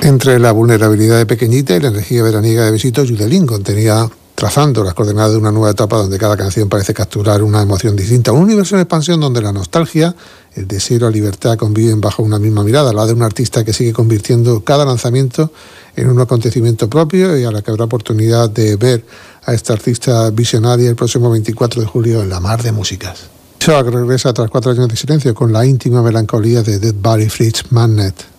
Entre la vulnerabilidad de Pequeñita y la energía veraniega de Besito, Judelín contenía trazando las coordenadas de una nueva etapa donde cada canción parece capturar una emoción distinta. Un universo en expansión donde la nostalgia, el deseo y la libertad conviven bajo una misma mirada, la de un artista que sigue convirtiendo cada lanzamiento en un acontecimiento propio y a la que habrá oportunidad de ver a esta artista visionaria el próximo 24 de julio en la Mar de Músicas. Shock regresa tras 4 años de silencio con la íntima melancolía de Dead Body Fritz Magnet.